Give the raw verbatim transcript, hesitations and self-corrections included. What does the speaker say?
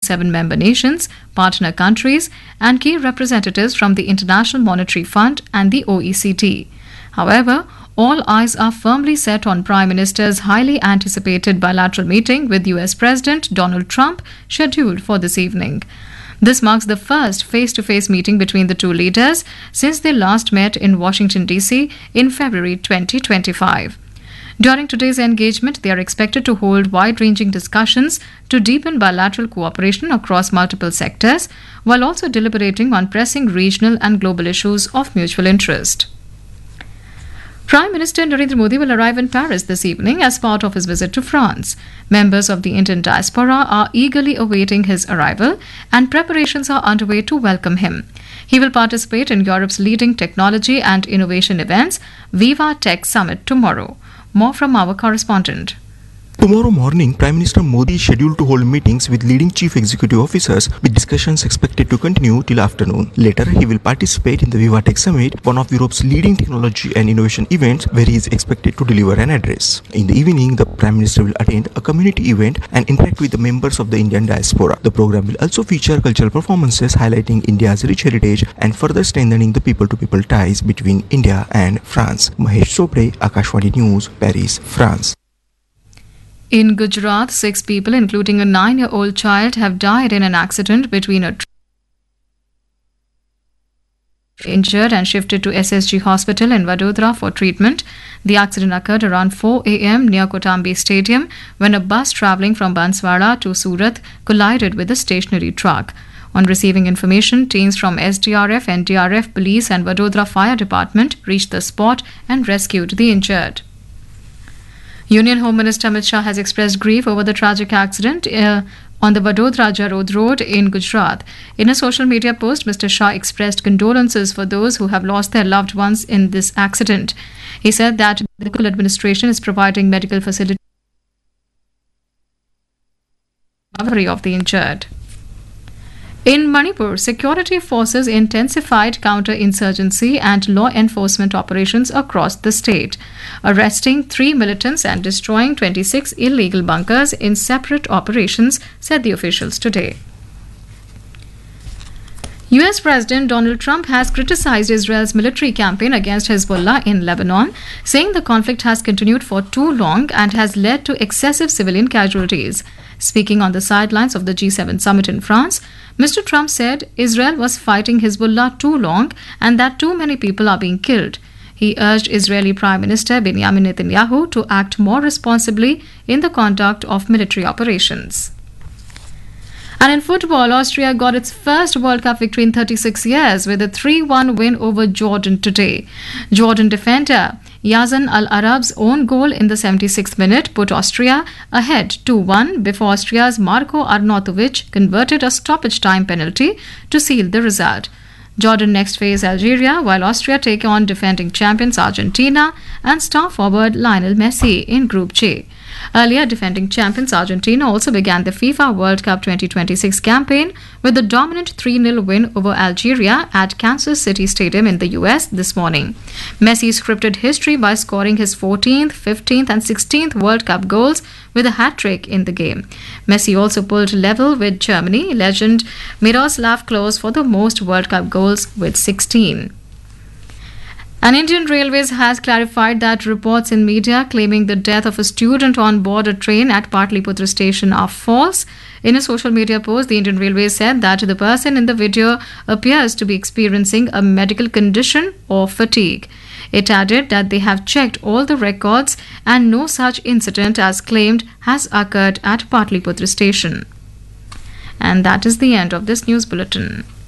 seven member nations, partner countries, and key representatives from the International Monetary Fund and the O E C D. However, all eyes are firmly set on Prime Minister's highly anticipated bilateral meeting with U S President Donald Trump, scheduled for this evening. This marks the first face-to-face meeting between the two leaders since they last met in Washington, D C in February twenty twenty-five. During today's engagement, they are expected to hold wide-ranging discussions to deepen bilateral cooperation across multiple sectors, while also deliberating on pressing regional and global issues of mutual interest. Prime Minister Narendra Modi will arrive in Paris this evening as part of his visit to France. Members of the Indian diaspora are eagerly awaiting his arrival, and preparations are underway to welcome him. He will participate in Europe's leading technology and innovation events, Viva Tech Summit, tomorrow. More from our correspondent. Tomorrow morning, Prime Minister Modi is scheduled to hold meetings with leading chief executive officers, with discussions expected to continue till afternoon. Later, he will participate in the Viva Tech Summit, one of Europe's leading technology and innovation events, where he is expected to deliver an address. In the evening, the Prime Minister will attend a community event and interact with the members of the Indian diaspora. The program will also feature cultural performances highlighting India's rich heritage and further strengthening the people-to-people ties between India and France. Mahesh Chopre, Akashvani News, Paris, France. In Gujarat, six people, including a nine-year-old child, have died in an accident between a injured and shifted to S S G Hospital in Vadodara for treatment. The accident occurred around four a m near Kotambi Stadium when a bus travelling from Banswara to Surat collided with a stationary truck. On receiving information, teams from S D R F, N D R F, Police and Vadodara Fire Department reached the spot and rescued the injured. Union Home Minister Amit Shah has expressed grief over the tragic accident uh, on the Vadodara Jarod Road in Gujarat. In a social media post, Mister Shah expressed condolences for those who have lost their loved ones in this accident. He said that the local administration is providing medical facilities for the recovery of the injured. In Manipur, security forces intensified counter-insurgency and law enforcement operations across the state, arresting three militants and destroying twenty-six illegal bunkers in separate operations, said the officials today. U S President Donald Trump has criticized Israel's military campaign against Hezbollah in Lebanon, saying the conflict has continued for too long and has led to excessive civilian casualties. Speaking on the sidelines of the G seven summit in France, Mister Trump said Israel was fighting Hezbollah too long and that too many people are being killed. He urged Israeli Prime Minister Benjamin Netanyahu to act more responsibly in the conduct of military operations. And in football, Austria got its first World Cup victory in thirty-six years with a three one win over Jordan today. Jordan defender Yazan Al-Arab's own goal in the seventy-sixth minute put Austria ahead two one before Austria's Marko Arnautovic converted a stoppage time penalty to seal the result. Jordan next face Algeria, while Austria take on defending champions Argentina and star forward Lionel Messi in Group J. Earlier, defending champions Argentina also began the FIFA World Cup twenty twenty-six campaign with a dominant three nil win over Algeria at Kansas City Stadium in the U S this morning. Messi scripted history by scoring his fourteenth, fifteenth and sixteenth World Cup goals with a hat-trick in the game. Messi also pulled level with Germany legend Miroslav Klose for the most World Cup goals with sixteen. And Indian Railways has clarified that reports in media claiming the death of a student on board a train at Patliputra station are false. In a social media post, the Indian Railways said that the person in the video appears to be experiencing a medical condition or fatigue. It added that they have checked all the records and no such incident as claimed has occurred at Patliputra station. And that is the end of this news bulletin.